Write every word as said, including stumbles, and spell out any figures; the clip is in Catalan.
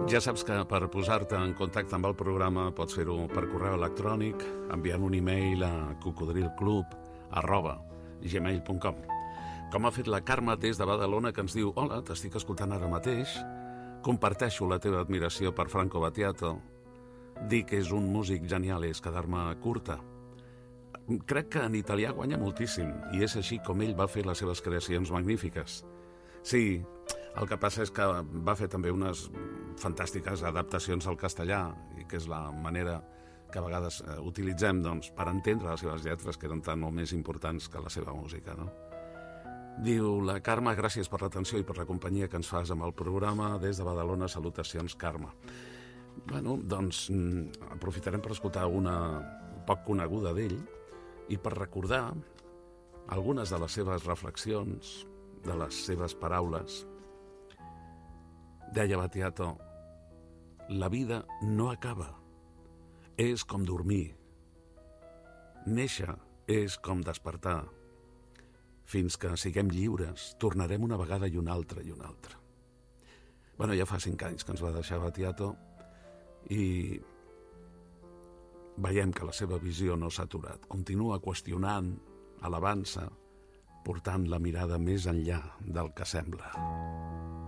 Ja saps que per posar-te en contacte amb el programa pots fer-ho per correu electrònic, enviant un e-mail a cocodrilclub arroba gmail punt com. Com ha fet la Carme des de Badalona, que ens diu: hola, t'estic escoltant ara mateix, comparteixo la teva admiració per Franco Battiato, dir que és un músic genial és quedar-me curta. Crec que en italià guanya moltíssim, i és així com ell va fer les seves creacions magnífiques. Sí, el que passa és que va fer també unes fantàstiques adaptacions al castellà, i que és la manera que a vegades eh, utilitzem doncs, per entendre les seves lletres, que eren tan o més importants que la seva música, no? Diu la Carme: gràcies per l'atenció i per la companyia que ens fas amb el programa. Des de Badalona, salutacions, Carme. Bueno, doncs aprofitarem per escoltar una poc coneguda d'ell i per recordar algunes de les seves reflexions, de les seves paraules. Deia Battiato: la vida no acaba, és com dormir. Néixer és com despertar. Fins que siguem lliures, tornarem una vegada i una altra i una altra. Bueno, ja fa cinc anys que ens va deixar Battiato i veiem que la seva visió no s'ha aturat. Continua qüestionant, alabant-se, portant la mirada més enllà del que sembla.